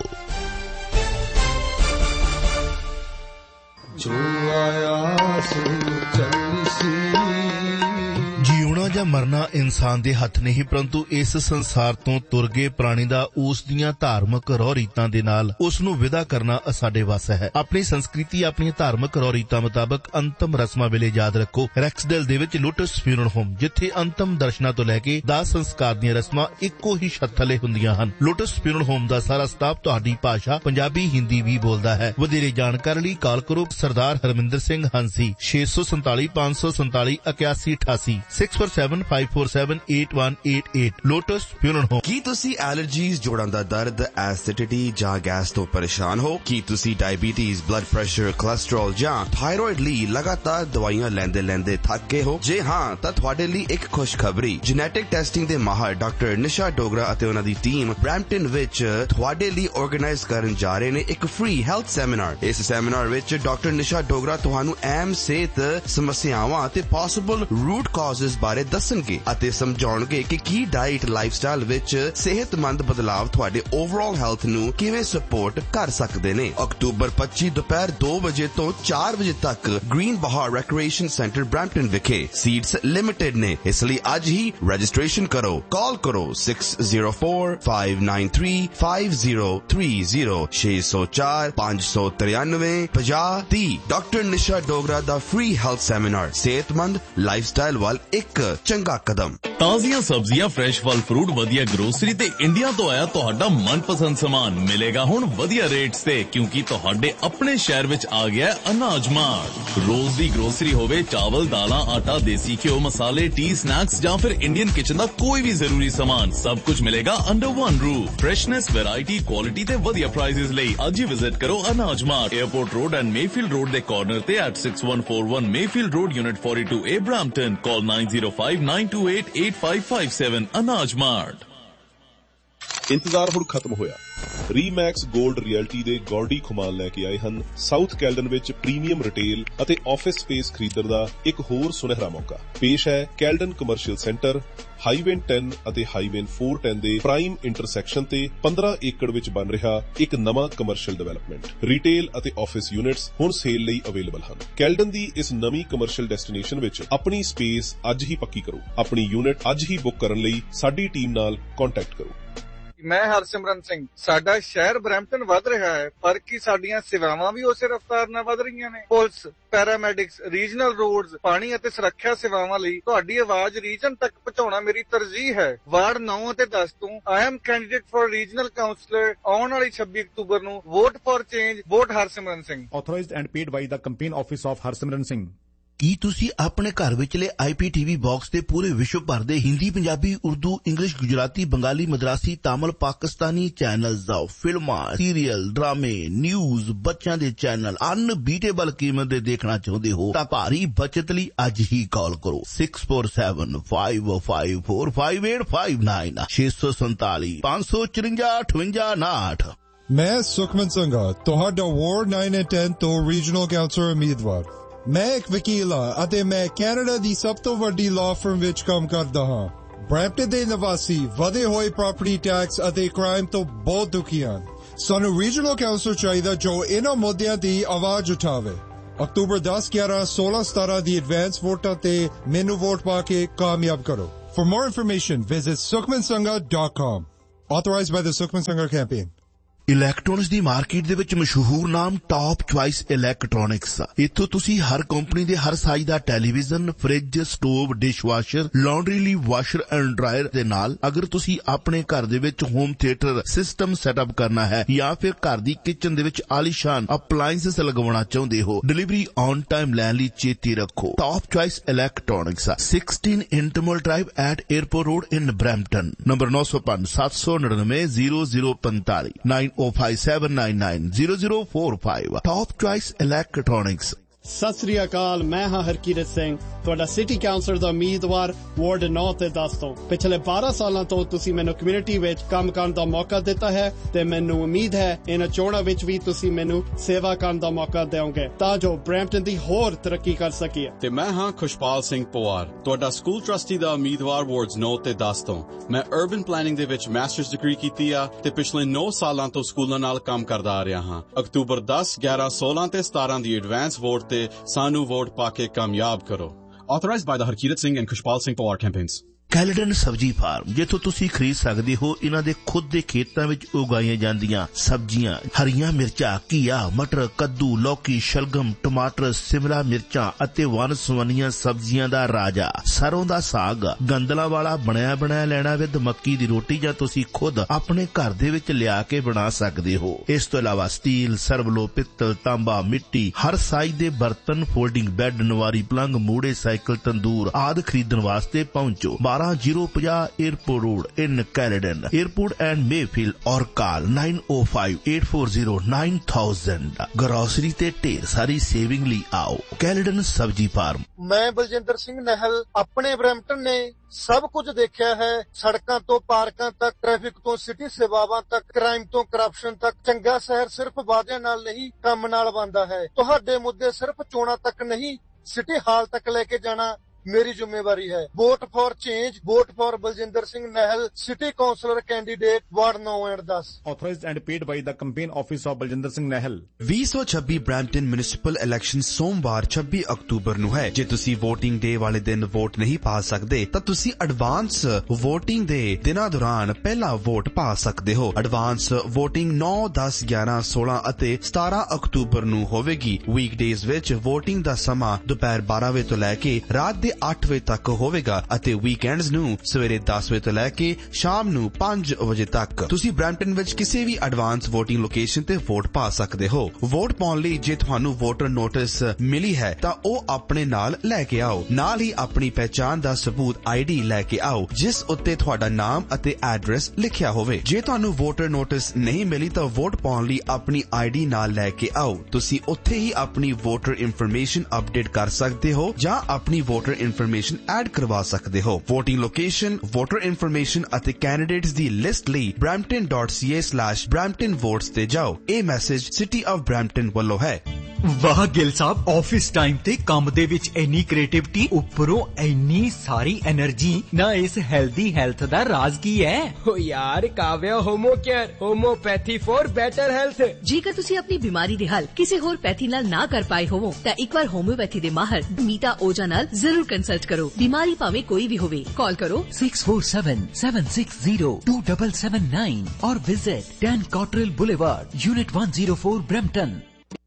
ਜੋ ਆਇਆ ਸੋ ਚੱਲਸੀ। ਜਿਉਣਾ ਜਾਂ ਮਰਨਾ ਇਨਸਾਨ ਦੇ ਹੱਥ ਨਹੀਂ, ਪਰੰਤੂ ਇਸ ਸੰਸਾਰ ਤੋਂ ਤੁਰ ਗਏ ਪ੍ਰਾਣੀ ਦਾ ਉਸ ਦੀਆਂ ਧਾਰਮਿਕ ਰਹੁ ਰੀਤਾਂ ਦੇ ਨਾਲ ਉਸ ਨੂੰ ਵਿਦਾ ਕਰਨਾ ਸਾਡੇ ਵੱਸ ਹੈ। ਆਪਣੀ ਸੰਸਕ੍ਰਿਤੀ, ਆਪਣੀਆਂ ਧਾਰਮਿਕ ਰਹੁ ਰੀਤਾਂ ਮੁਤਾਬਕ ਅੰਤਮ ਰਸਮਾਂ ਵੇਲੇ ਯਾਦ ਰੱਖੋ ਰੈਕਸਡੇਲ ਦੇ ਵਿੱਚ ਲੋਟਸ ਫਿਊਨਰਲ ਹੋਮ, ਜਿੱਥੇ ਅੰਤਮ ਦਰਸ਼ਨਾਂ ਤੋਂ ਲੈ ਕੇ ਦਾਹ ਸੰਸਕਾਰ ਦੀਆਂ ਰਸਮਾਂ ਇੱਕੋ ਹੀ ਛੱਤ ਥੱਲੇ ਹੁੰਦੀਆਂ ਹਨ। ਲੋਟਸ ਫਿਊਨਰਲ ਹੋਮ ਦਾ ਸਾਰਾ ਸਟਾਫ ਤੁਹਾਡੀ ਭਾਸ਼ਾ ਪੰਜਾਬੀ, ਹਿੰਦੀ ਵੀ ਬੋਲਦਾ ਹੈ। ਵਧੇਰੇ ਜਾਣਕਾਰੀ ਲਈ ਕਾਲ ਕਰੋ ਸਰਦਾਰ ਹਰਮਿੰਦਰ ਸਿੰਘ ਹੰਸੀ ਛੇ ਸੌ ਸੰਤਾਲੀ ਪੰਜ ਸੌ ਸੰਤਾਲੀ ਇਕਿਆਸੀ ਅਠਾਸੀ six four seven seven five four seven eight one eight eight Lotus Funeral Home। ਕੀ ਤੁਸੀਂ ਐਲਰਜੀਜ਼, ਜੋੜਾਂ ਦਾ ਦਰਦ, ਐਸਿਡਿਟੀ ਜਾਂ ਗੈਸ ਤੋਂ ਪਰੇਸ਼ਾਨ ਹੋ? ਕੀ ਤੁਸੀਂ ਡਾਇਬੀਟੀਜ਼, ਬਲੱਡ ਪ੍ਰੈਸ਼ਰ, ਕੋਲੇਸਟ੍ਰੋਲ ਜਾਂ ਥਾਇਰੋਇਡ ਲਈ ਲਗਾਤਾਰ ਦਵਾਈਆਂ ਲੈਂਦੇ ਲੈਂਦੇ ਥੱਕ ਗਏ ਹੋ? ਜੇ ਹਾਂ ਤਾਂ ਤੁਹਾਡੇ ਲਈ ਇੱਕ ਖੁਸ਼ਖਬਰੀ। ਜੈਨੇਟਿਕ ਟੈਸਟਿੰਗ ਦੇ ਮਾਹਰ ਡਾਕਟਰ ਨਿਸ਼ਾ ਡੋਗਰਾ ਅਤੇ ਉਹਨਾਂ ਦੀ ਟੀਮ ਬਰੈਂਪਟਨ ਵਿੱਚ ਤੁਹਾਡੇ ਲਈ ਆਰਗੇਨਾਈਜ਼ ਕਰਨ ਜਾ ਰਹੇ ਨੇ ਇੱਕ ਫ੍ਰੀ ਹੈਲਥ ਸੈਮੀਨਾਰ। ਇਸ ਸੈਮੀਨਾਰ ਵਿੱਚ ਡਾਕਟਰ ਨਿਸ਼ਾ ਡੋਗਰਾ ਤੁਹਾਨੂੰ ਅਹਿਮ ਸਿਹਤ ਸਮੱਸਿਆਵਾਂ ਅਤੇ ਪੋਸੀਬਲ ਰੂਟ ਕਾਜ਼ਸ ਬਾਰੇ ਦੱਸਣਗੇ ਅਤੇ ਸਮਝਾਉਣਗੇ ਕਿ ਕੀ ਡਾਈਟ, ਲਾਈਫਸਟਾਈਲ ਵਿੱਚ ਸਿਹਤਮੰਦ ਬਦਲਾਵ ਤੁਹਾਡੇ ਓਵਰਆਲ ਹੈਲਥ ਨੂੰ ਕਿਵੇਂ ਸਪੋਰਟ ਕਰ ਸਕਦੇ ਨੇ। ਅਕਤੂਬਰ ਪੱਚੀ ਦੁਪਹਿਰ ਦੋ ਵਜੇ ਤੋਂ ਚਾਰ ਵਜੇ ਤੱਕ ਗ੍ਰੀਨ ਬਹਾਰ ਰੈਕ੍ਰੀਏਸ਼ਨ ਸੈਂਟਰ ਬਰੈਂਪਟਨ ਵਿਖੇ। ਸੀਟਸ ਲਿਮਿਟਡ ਨੇ, ਇਸ ਲਈ ਅੱਜ ਹੀ ਰਜਿਸਟ੍ਰੇਸ਼ਨ ਕਰੋ। ਕਾਲ ਕਰੋ six zero four five nine three five zero three zero ਛੇ ਸੌ ਚਾਰ ਪੰਜ ਸੌ ਤਰਿਆਨਵੇਂ ਪੰਜਾਹ ਤੀਹ। ਡਾਕਟਰ ਨਿਸ਼ਾ ਡੋਗਰਾ ਦਾ ਫ੍ਰੀ ਹੈਲਥ ਸੈਮੀਨਾਰ, ਸਿਹਤਮੰਦ ਲਾਈਫਸਟਾਈਲ ਵੱਲ ਇੱਕ ਚੰਗਾ ਕਦਮ। ਤਾਜ਼ੀਆਂ ਸਬਜ਼ੀਆਂ, ਫਰੈਸ਼ ਫਲ ਫਰੂਟ, ਵਧੀਆ ਗਰੋਸਰੀ ਤੇ ਇੰਡੀਆ ਤੋਂ ਆਇਆ ਤੁਹਾਡਾ ਮਨਪਸੰਦ ਸਮਾਨ ਮਿਲੇਗਾ ਹੁਣ ਵਧੀਆ ਰੇਟਸ ਤੇ, ਕਿਉਂਕਿ ਤੁਹਾਡੇ ਆਪਣੇ ਸ਼ਹਿਰ ਵਿੱਚ ਆ ਗਿਆ ਅਨਾਜ ਮਾਰਟ। ਰੋਜ਼ ਦੀ ਗਰੋਸਰੀ ਹੋਵੇ, ਚਾਵਲ, ਦਾਲਾਂ, ਆਟਾ, ਦੇਸੀ ਘਿਓ, ਮਸਾਲੇ, ਟੀ, ਸਨੈਕਸ ਜਾਂ ਫਿਰ ਇੰਡੀਅਨ ਕਿਚਨ ਦਾ ਕੋਈ ਵੀ ਜ਼ਰੂਰੀ ਸਮਾਨ, ਸਭ ਕੁਝ ਮਿਲੇਗਾ under one roof. Freshness, variety, quality ਤੇ ਵਧੀਆ ਪ੍ਰਾਈਸਿਸ ਲਈ ਅੱਜ ਹੀ ਵਿਜ਼ਿਟ ਕਰੋ ਅਨਾਜ mart, airport road and Mayfield road ਦੇ ਕਾਰਨਰ ਤੇ at six one four one Mayfield road, unit forty-two A, Brampton। Call nine zero five nine two eight eight five five seven। ਅਨਾਜ mart. ਇੰਤਜ਼ਾਰ ਹੁਣ ਖਤਮ ਹੋਇਆ। ਰੀਮੈਕਸ gold reality ਦੇ ਗੌਰਡੀ ਖੁਮਾਨ ਲੈ ਕੇ ਆਏ ਹਨ ਸਾਊਥ ਕੈਲਡਨ ਵਿੱਚ ਪ੍ਰੀਮੀਅਮ ਰਿਟੇਲ ਅਤੇ ਆਫਿਸ ਸਪੇਸ ਖਰੀਦਣ ਦਾ ਇੱਕ ਹੋਰ ਸੁਨਹਿਰਾ ਮੌਕਾ। ਪੇਸ਼ ਹੈ Caledon commercial centre, highway ten ਅਤੇ ਹਾਈਵੇ four ten ਦੇ ਪ੍ਰਾਈਮ ਇੰਟਰਸੈਕਸ਼ਨ ਤੇ ਪੰਦਰਾਂ ਏਕੜ ਵਿੱਚ ਬਣ ਰਿਹਾ ਇੱਕ ਨਵਾਂ ਕਮਰਸ਼ੀਅਲ ਡਿਵੈਲਪਮੈਂਟ। ਰਿਟੇਲ ਅਤੇ ਆਫਿਸ ਯੂਨਿਟਸ ਹੁਣ ਸੇਲ ਲਈ ਅਵੇਲੇਬਲ ਹਨ। ਕੈਲਡਨ ਦੀ ਇਸ ਨਵੀਂ ਕਮਰਸ਼ੀਅਲ ਡੈਸਟੀਨੇਸ਼ਨ ਵਿੱਚ ਆਪਣੀ ਸਪੇਸ ਅੱਜ ਹੀ ਪੱਕੀ ਕਰੋ। ਆਪਣੀ ਯੂਨਿਟ ਅੱਜ ਹੀ ਬੁੱਕ ਕਰਨ ਲਈ ਸਾਡੀ ਟੀਮ ਨਾਲ ਕੰਟੈਕਟ ਕਰੋ। ਮੈਂ ਹਰਸਿਮਰਨ ਸਿੰਘ। ਸਾਡਾ ਸ਼ਹਿਰ ਬਰੈਂਪਟਨ ਵੱਧ ਰਿਹਾ ਹੈ, ਪਰ ਕੀ ਸਾਡੀਆਂ ਸੇਵਾਵਾਂ ਵੀ ਉਸੇ ਰਫ਼ਤਾਰ ਨਾਲ ਵੱਧ ਰਹੀਆਂ ਨੇ? ਪੁਲਿਸ, ਪੈਰਾਮੈਡਿਕਸ, ਰੀਜਨਲ ਰੋਡਸ, ਪਾਣੀ ਅਤੇ ਸੁਰੱਖਿਆ ਸੇਵਾਵਾਂ ਲਈ ਤੁਹਾਡੀ ਆਵਾਜ਼ ਰੀਜਨ ਤੱਕ ਪਹੁੰਚਾਉਣਾ ਮੇਰੀ ਤਰਜੀਹ ਹੈ। ਵਾਰਡ ਨੌ ਅਤੇ ਦਸ ਤੋਂ I am candidate for regional councillor. ਆਉਣ ਵਾਲੀ ਛੱਬੀ ਅਕਤੂਬਰ ਨੂੰ vote for change, vote Harsimran Singh. Authorised and paid by the campaign office of Harsimran Singh. ਕੀ ਤੁਸੀਂ ਆਪਣੇ ਘਰ ਵਿਚਲੇ ਆਈਪੀਟੀਵੀ ਬਾਕਸ ਤੇ ਪੂਰੇ ਵਿਸ਼ਵ ਭਰ ਦੇ ਹਿੰਦੀ, ਪੰਜਾਬੀ, ਉਰਦੂ, ਇੰਗਲਿਸ਼, ਗੁਜਰਾਤੀ, ਬੰਗਾਲੀ, ਮਦਰਾਸੀ, ਤਾਮਿਲ, ਪਾਕਿਸਤਾਨੀ ਚੈਨਲਸ ਦਾ ਫਿਲਮਾਂ, ਸੀਰੀਅਲ, ਡਰਾਮੇ, ਨਿਊਜ਼, ਬੱਚਿਆਂ ਦੇ ਚੈਨਲ ਅਨਬੀਟੇਬਲ ਕੀਮਤ ਦੇ ਦੇਖਣਾ ਚਾਹੁੰਦੇ ਹੋ ਤਾਂ ਭਾਰੀ ਬਚਤ ਲਈ ਅੱਜ ਹੀ ਕਾਲ ਕਰੋ six four seven five five four five eight five nine ਛੇ ਸੌ ਸੰਤਾਲੀ ਪੰਜ ਸੌ ਚੁਰੰਜਾ ਅਠਵੰਜਾ ਉਨਾਹਠ। ਮੈਂ ਸੁਖਮਨ ਸੰਘਾ, ਤੁਹਾਡਾ ਵਾਰਡ nine and ten ਤੋਂ ਰੀਜਨਲ ਕਾਉਂਸਲਰ ਉਮੀਦਵਾਰ। ਮੈਂ ਇੱਕ ਵਕੀਲ ਹਾਂ ਅਤੇ ਮੈਂ ਕੈਨੇਡਾ ਦੀ ਸਭ ਤੋਂ ਵੱਡੀ ਲਾਅ ਫਰਮ ਵਿੱਚ ਕੰਮ ਕਰਦਾ ਹਾਂ। ਬਰੈਂਪਟਨ ਦੇ ਨਿਵਾਸੀ ਵਧੇ ਹੋਏ ਪ੍ਰਾਪਰਟੀ ਟੈਕਸ ਅਤੇ ਕ੍ਰਾਈਮ ਤੋਂ ਬਹੁਤ ਦੁਖੀ ਹਨ। ਸਾਨੂੰ ਰੀਜਨਲ ਕਾਉਂਸਲਰ ਚਾਹੀਦਾ ਜੋ ਇਹਨਾਂ ਮੁੱਦਿਆਂ ਦੀ ਆਵਾਜ਼ ਉਠਾਵੇ। ਅਕਤੂਬਰ ਦਸ, ਗਿਆਰਾਂ, ਸੋਲਾਂ, ਸਤਾਰਾਂ ਦੀ ਐਡਵਾਂਸ ਵੋਟਾਂ ਤੇ ਮੈਨੂੰ ਵੋਟ ਪਾ ਕੇ ਕਾਮਯਾਬ ਕਰੋ। For more information, visit sukhman sangha dot com. Authorized by the Sukhman Sangha campaign. Electronics the market ਦੇ ਵਿੱਚ ਮਸ਼ਹੂਰ ਨਾਮ ਟਾਪ ਚੁਆਇਸ ਇਲੈਕਟ੍ਰੋਨਿਕਸ। ਇੱਥੋਂ ਤੁਸੀਂ ਹਰ ਕੰਪਨੀ ਦੇ ਹਰ ਸਾਈਜ਼ ਦਾ television, fridge, stove, dishwasher, laundry ਲਈ ਵਾਸ਼ਰ ਐਂਡ ਡਰਾਇਰ ਦੇ ਨਾਲ ਅਗਰ ਤੁਸੀਂ ਆਪਣੇ ਘਰ ਦੇ ਵਿੱਚ ਹੋਮ ਥੀਏਟਰ ਸਿਸਟਮ ਸੈਟਅਪ ਕਰਨਾ ਹੈ ਜਾਂ ਫਿਰ ਘਰ ਦੀ ਕਿਚਨ ਦੇ ਵਿੱਚ ਆਲੀਸ਼ਾਨ ਅਪਲਾਇੰਸਸ ਲਗਵਾਉਣਾ ਚਾਹੁੰਦੇ ਹੋ, ਡਿਲੀਵਰੀ ਔਨ ਟਾਈਮ ਲੈਣ ਲਈ ਚੇਤੇ ਰੱਖੋ top choice electronics, sixteen ਇੰਟਰਮਲ drive at airport road in Brampton. Number nine oh five seven nine nine zero zero five five nine oh five seven nine nine zero zero four five Top Choice Electronics। Sat Sri ਅਕਾਲ, ਮੈਂ ਹਾਂ ਹਰਕੀਰਤ ਸਿੰਘ, ਤੁਹਾਡਾ city councillor ਦਾ ਉਮੀਦਵਾਰ ward ਨੌ ਤੇ ਦਸ ਤੋਂ। ਪਿਛਲੇ ਬਾਰਾਂ ਸਾਲਾਂ ਤੋਂ ਤੁਸੀਂ ਮੈਨੂੰ ਕਮਿਊਨਿਟੀ ਵਿੱਚ ਕੰਮ ਕਰਨ ਦਾ ਮੌਕਾ ਦਿੱਤਾ ਹੈ ਤੇ ਮੈਨੂੰ ਉਮੀਦ ਹੈ ਇਹਨਾਂ ਚੋਣਾਂ ਵਿੱਚ ਵੀ ਤੁਸੀਂ ਮੈਨੂੰ ਸੇਵਾ ਕਰਨ ਦਾ ਮੌਕਾ ਦਿਓਗੇ ਤਾਂ ਜੋ ਬਰੈਂਪਟਨ ਦੀ ਹੋਰ ਤਰੱਕੀ ਕਰ ਸਕੀਏ। ਤੇ ਮੈਂ ਹਾਂ ਖੁਸ਼ਪਾਲ ਸਿੰਘ ਪਵਾਰ, ਤੁਹਾਡਾ ਸਕੂਲ ਟਰਸਟੀ ਦਾ ਉਮੀਦਵਾਰ ਵਾਰਡਸ ਨੌ ਤੇ ਦਸ ਤੋਂ। ਮੈਂ ਅਰਬਨ ਪਲੈਨਿੰਗ ਦੇ ਵਿੱਚ ਮਾਸਟਰਸ ਡਿਗਰੀ ਕੀਤੀ ਆ ਤੇ ਪਿਛਲੇ ਨੌ ਸਾਲਾਂ ਤੋਂ ਸਕੂਲਾਂ ਨਾਲ ਕੰਮ ਕਰਦਾ ਆ ਰਿਹਾ ਹਾਂ। ਅਕਤੂਬਰ ਦਸ, ਗਿਆਰਾਂ, ਸੋਲਾਂ ਤੇ ਸਤਾਰਾਂ ਦੀ ਐਡਵਾਂਸ ਵੋਟ ਤੇ ਸਾਨੂੰ ਵੋਟ ਪਾ ਕੇ ਕਾਮਯਾਬ ਕਰੋ। Authorized by the Harkirat Singh and Kushpal Singh Pawar campaigns. Caledon ਸਬਜ਼ੀ ਫਾਰਮ, ਜਿੱਥੋਂ ਤੁਸੀਂ ਖਰੀਦ ਸਕਦੇ ਹੋ ਇਹਨਾਂ ਦੇ ਖੁਦ ਦੇ ਖੇਤਾਂ ਵਿੱਚ ਉਗਾਈਆਂ ਜਾਂਦੀਆਂ ਸਬਜ਼ੀਆਂ, ਹਰੀਆਂ ਮਿਰਚਾਂ, ਘੀਆ, ਮਟਰ, ਕੱਦੂ, ਲੌਕੀ, ਸ਼ਲਗਮ, ਟਮਾਟਰ, ਸਿਮਲਾ ਮਿਰਚਾਂ ਅਤੇ ਵੰਨ ਸੁਵੰਨੀਆਂ ਸਬਜ਼ੀਆਂ ਦਾ ਰਾਜਾ, ਸਰੋਂ ਦਾ ਸਾਗ, ਗੰਦਲਾਂ ਵਾਲਾ ਬਣਿਆ ਬਣਾਇਆ ਲੈਣਾ ਵਿਦ ਮੱਕੀ ਦੀ ਰੋਟੀ, ਜਾਂ ਤੁਸੀਂ ਖੁਦ ਆਪਣੇ ਘਰ ਦੇ ਵਿੱਚ ਲਿਆ ਕੇ ਬਣਾ ਸਕਦੇ ਹੋ। ਇਸ ਤੋਂ ਇਲਾਵਾ ਸਟੀਲ, ਸਰਵਲੋ, ਪਿੱਤਲ, ਤਾਂਬਾ, ਮਿੱਟੀ, ਹਰ ਸਾਈਜ਼ ਦੇ ਬਰਤਨ, ਫੋਲਡਿੰਗ ਬੈੱਡ, ਨਵਾਰੀ ਪਲੰਗ, ਮੂੜੇ, ਸਾਈਕਲ, ਤੰਦੂਰ ਆਦਿ ਖਰੀਦਣ ਵਾਸਤੇ ਪਹੁੰਚੋ ਬਾਰਾਂ ਜ਼ੀਰੋ ਪੰਜਾਹ airport road in Caledon, airport and Mayfield, ਔਰ ਕਾਲ nine oh five eight four zero nine thousand। Grocery ਤੇ ਢੇਰ ਸਾਰੀ ਸੇਵਿੰਗ ਲਈ ਆਓ ਕੈਲਡਨ ਸਬਜ਼ੀ ਫਾਰਮ। ਮੈਂ ਬਲਜਿੰਦਰ ਸਿੰਘ ਨਹਿਲ ਆਪਣੇ ਬਰੈਂਪਟਨ ਨੇ ਸਭ ਕੁਝ ਦੇਖਿਆ ਹੈ। ਸੜਕਾਂ ਤੋਂ ਪਾਰਕਾਂ ਤੱਕ, ਟ੍ਰੈਫਿਕ ਤੋਂ ਸਿਟੀ ਸੇਵਾਵਾਂ ਤੱਕ, ਕ੍ਰਾਈਮ ਤੋਂ ਕਰਪਸ਼ਨ ਤੱਕ। ਚੰਗਾ ਸ਼ਹਿਰ ਸਿਰਫ ਵਾਅਦਿਆਂ ਨਾਲ ਨਹੀਂ, ਕੰਮ ਨਾਲ ਬਣਦਾ ਹੈ। ਤੁਹਾਡੇ ਮੁੱਦੇ ਸਿਰਫ ਚੋਣਾਂ ਤੱਕ ਨਹੀਂ, ਸਿਟੀ ਹਾਲ ਤੱਕ ਲੈ ਕੇ ਜਾਣਾ ਮੇਰੀ ਜ਼ਿੰਮੇਵਾਰੀ ਹੈ। Vote for change, vote for Baljinder Singh ਨਹਿਲ, city councillor candidate, ward ਨੌ ਐਂਡ ਦਸ। Authorized and paid by the campaign office of Baljinder Singh Nahal। ਵੀਹ ਸੌ ਛੱਬੀ ਬ੍ਰੈਂਪਟਨ ਮਿਊਨਿਸਪਲ ਇਲੈਕਸ਼ਨ ਸੋਮਵਾਰ ਛੱਬੀ ਅਕਤੂਬਰ ਨੂੰ ਹੈ। ਜੇ ਤੁਸੀਂ VOTING ਡੇ ਵਾਲੇ ਦਿਨ ਵੋਟ ਨਹੀਂ ਪਾ ਸਕਦੇ ਤਾਂ ਤੁਸੀਂ ਐਡਵਾਂਸ VOTING ਦੇ ਦਿਨਾਂ ਦੌਰਾਨ ਪਹਿਲਾਂ ਵੋਟ ਪਾ ਸਕਦੇ ਹੋ। ਐਡਵਾਂਸ VOTING ਨੌ, ਦਸ, ਗਿਆਰਾਂ, ਸੋਲਾਂ ਅਤੇ ਸਤਾਰਾਂ ਅਕਤੂਬਰ ਨੂੰ ਹੋਵੇਗੀ। ਵੀਕਡੇਜ਼ ਵਿੱਚ VOTING ਦਾ ਸਮਾਂ ਦੁਪਹਿਰ ਬਾਰਾਂ ਵਜੇ ਤੋਂ ਲੈ ਕੇ ਰਾਤ ਦੇ ਅੱਠ ਵਜੇ ਤੱਕ ਹੋਵੇਗਾ ਅਤੇ ਵੀਕਐਂਡਸ ਨੂੰ ਸਵੇਰੇ ਦਸ ਵਜੇ ਤੋਂ ਲੈ ਕੇ ਸ਼ਾਮ ਨੂੰ ਪੰਜ ਵਜੇ ਤੱਕ। ਤੁਸੀਂ ਬ੍ਰੈਂਪਟਨ ਵਿੱਚ ਕਿਸੇ ਵੀ ਐਡਵਾਂਸ VOTING ਲੋਕੇਸ਼ਨ ਤੇ ਵੋਟ ਪਾ ਸਕਦੇ ਹੋ। ਵੋਟ ਪਾਉਣ ਲਈ ਜੇ ਤੁਹਾਨੂੰ ਵੋਟਰ ਨੋਟਿਸ ਮਿਲੀ ਹੈ ਤਾਂ ਉਹ ਆਪਣੇ ਨਾਲ ਲੈ ਕੇ ਆਓ। ਨਾਲ ਹੀ ਆਪਣੀ ਪਹਿਚਾਣ ਦਾ ਸਬੂਤ ਆਈਡੀ ਲੈ ਕੇ ਆਓ ਜਿਸ ਉੱਤੇ ਤੁਹਾਡਾ ਨਾਮ ਅਤੇ ਐਡਰੈਸ ਲਿਖਿਆ ਹੋਵੇ। ਜੇ ਤੁਹਾਨੂੰ ਵੋਟਰ ਨੋਟਿਸ ਨਹੀਂ ਮਿਲੀ ਤਾਂ ਵੋਟ ਪਾਉਣ ਲਈ ਆਪਣੀ ਆਈਡੀ ਨਾਲ ਲੈ ਕੇ ਆਓ। ਤੁਸੀਂ ਉੱਥੇ ਹੀ ਆਪਣੀ ਵੋਟਰ ਇਨਫੋਰਮੇਸ਼ਨ ਅਪਡੇਟ ਕਰ ਸਕਦੇ ਹੋ ਜਾਂ ਆਪਣੀ ਵੋਟਰ ਇਨਫੋਰਮੇਸ਼ਨ ਐਡ ਕਰਵਾ ਸਕਦੇ ਹੋ। VOTING ਲੋਕੇਸ਼ਨ, ਵੋਟਰ ਇਨਫੋਰਮੇਸ਼ਨ ਅਤੇ ਕੈਂਡੀਡੇਟਸ ਦੀ ਲਿਸਟ ਲਈ brampton dot c a slash brampton votes ਤੇ ਜਾਓ। ਇਹ ਮੈਸੇਜ ਸਿਟੀ ਆਫ ਬ੍ਰੈਂਪਟਨ ਵੱਲੋਂ ਹੈ। ਵਾਹ ਗਿਲ ਸਾਹਿਬ, ਆਫਿਸ ਟਾਈਮ ਤੇ ਕੰਮ ਦੇ ਵਿੱਚ ਇੰਨੀ ਕ੍ਰੀਏਟਿਵਿਟੀ, ਉੱਪਰੋਂ ਇੰਨੀ ਸਾਰੀ એનર્ਜੀ, ਨਾ ਇਸ ਹੈਲਦੀ ਹੈਲਥ ਦਾ ਰਾਜ਼ ਕੀ ਹੈ? ਓ ਯਾਰ Kavya, homo care, homeopathy for better health. ਜੇਕਰ ਤੁਸੀਂ ਆਪਣੀ ਬਿਮਾਰੀ ਦੇ ਹੱਲ ਕਿਸੇ ਹੋਰ ਪੈਥੀ ਨਾਲ ਨਾ ਕਰ ਪਾਏ ਹੋਵੋ ਤਾਂ ਇੱਕ ਵਾਰ ਹੋਮਿਓਪੈਥੀ ਦੇ ਮਾਹਰ ਨੀਤਾ ਓਜਾ ਨਾਲ ਜ਼ਰੂਰ ਕੰਸਲਟ ਕਰੋ। ਬਿਮਾਰੀ ਭਾਵੇਂ ਕੋਈ ਵੀ ਹੋਵੇ, ਕਾਲ ਕਰੋ six four seven seven six zero two seven seven nine और visit ten Cottrell Boulevard, Unit one oh four, Brampton।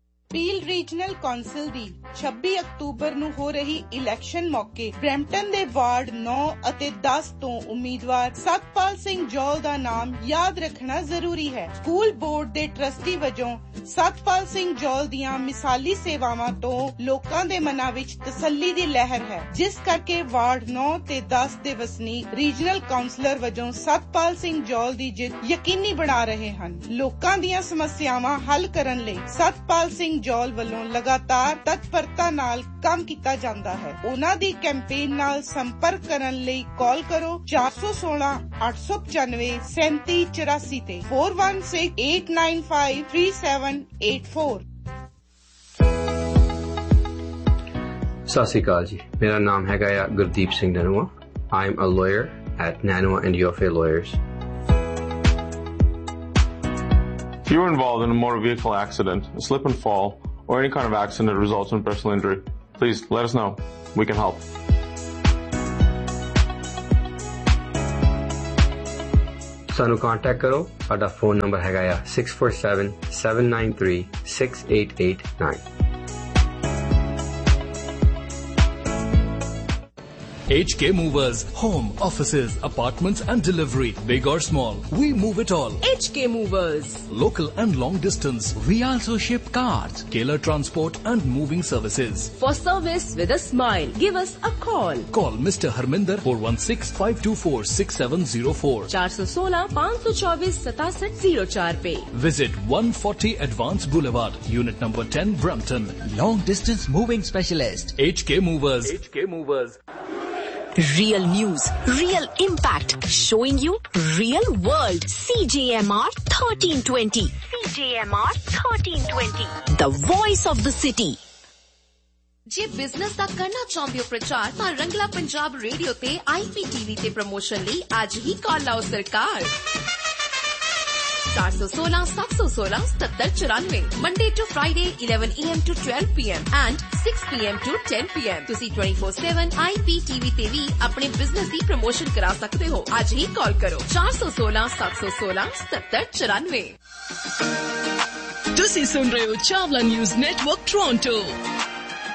Peel regional council ਦੀ ਛੱਬੀ ਅਕਤੂਬਰ ਨੂੰ ਹੋ ਰਹੀ ਇਲੈਕਸ਼ਨ ਮੌਕੇ ਬ੍ਰੈਂਪਟਨ ਦੇ ਵਾਰਡ ਨੌ ਅਤੇ ਦਸ ਤੋਂ ਉਮੀਦਵਾਰ ਸਤਪਾਲ ਸਿੰਘ ਜੌਲ ਦਾ ਨਾਮ ਯਾਦ ਰੱਖਣਾ ਜ਼ਰੂਰੀ ਹੈ। ਸਕੂਲ ਬੋਰਡ ਦੇ ਟਰਸਟੀ ਵਜੋਂ ਸਤਪਾਲ ਸਿੰਘ ਜੌਲ ਦੀਆਂ ਮਿਸਾਲੀ ਸੇਵਾਵਾਂ ਤੋਂ ਲੋਕਾਂ ਦੇ ਮਨਾਂ ਵਿੱਚ ਤਸੱਲੀ ਦੀ ਲਹਿਰ ਹੈ, ਜਿਸ ਕਰਕੇ ਵਾਰਡ ਨੌ ਤੇ ਦਸ ਦੇ ਵਸਨੀਕ ਰੀਜਨਲ ਕਾਉਂਸਲਰ ਵਜੋਂ ਸਤਪਾਲ ਸਿੰਘ ਜੌਲ ਦੀ ਜਿੱਤ ਯਕੀਨੀ ਬਣਾ ਰਹੇ ਹਨ। ਲੋਕਾਂ ਦੀਆਂ ਸਮੱਸਿਆਵਾਂ ਹੱਲ ਕਰਨ ਲਈ ਸਤਪਾਲ ਸਿੰਘ ਜੌਲ ਵੱਲੋਂ ਲਗਾਤਾਰ ਤਤਪਰਤਾ ਨਾਲ ਕੰਮ ਕੀਤਾ ਜਾਂਦਾ ਹੈ। ਉਹਨਾਂ ਦੀ ਕੈਂਪੇਨ ਨਾਲ ਸੰਪਰਕ ਕਰਨ ਲਈ ਕਾਲ ਕਰੋ ਚਾਰ ਸੌ ਸੋਲਾਂ ਅੱਠ ਸੌ ਪਚਾਨਵੇਂ ਸੈਂਤੀ ਚੁਰਾਸੀ ਤੇ four one six eight nine five three seven eight four। ਸਤਿ ਸ਼੍ਰੀ ਅਕਾਲ ਜੀ, ਮੇਰਾ ਨਾਮ ਹੈਗਾ ਆ Gurdeep Singh ਨਨੂਆ। I am a lawyer at Nanoa and Yofe Lawyers। If you were involved in a motor vehicle accident, a slip and fall, or any kind of accident that results in personal injury, please let us know. We can help. ਸਾਨੂੰ contact ਕਰੋ। ਸਾਡਾ phone number ਹੈਗਾ ਆ six four seven seven nine three six eight eight nine। H K Movers, home, offices, apartments and delivery, big or small, we move it all. H K Movers. Local and long distance. We also ship cars, Tailor transport and moving services. For service with a smile, give us a call. Call Mister Harminder four one six five two four six seven zero four. चार सौ सोलह पाँच सौ चौबीस सतासठ zero चार पे। Visit one forty Advance Boulevard, Unit number ten, Brampton. Long distance moving specialist. H K Movers. H K Movers. Real news, real impact, showing you real world. C J M R thirteen twenty. C J M R thirteen twenty. The voice of the city. ਜੇ business ਦਾ ਕਰਨਾ ਚਾਹੁੰਦੇ ਹੋ ਪ੍ਰਚਾਰ ਤਾਂ ਰੰਗਲਾ Punjab radio ਤੇ I P T V ਤੇ promotion ਲਈ ਅੱਜ ਹੀ ਕਾਲ ਲਾਓ ਸਰਕਾਰ। चार सौ सोलह सात सौ सोलह सत्तर चौरानवे Monday to Friday eleven a m to twelve p m and six p m to ten p m ਤੁਸੀਂ twenty-four seven I P T V ਤੇ ਵੀ ਆਪਣੇ ਬਿਜ਼ਨਸ ਦੀ ਪ੍ਰਮੋਸ਼ਨ ਕਰਾ ਸਕਦੇ ਹੋ। ਅੱਜ ਹੀ ਕਾਲ ਕਰੋ ਚਾਰ ਸੌ ਸੋਲਹ ਸੱਤ ਸੌ ਸੋਲਹ ਸਤੱਤਰ ਚੌਰਾਨਵੇਂ। ਤੁਸੀਂ ਸੁਣ ਰਹੇ ਹੋ ਚਾਵਲਾ ਨਿਊਜ਼ ਨੈਟਵਰਕ ਟੋਰਾਂਟੋ।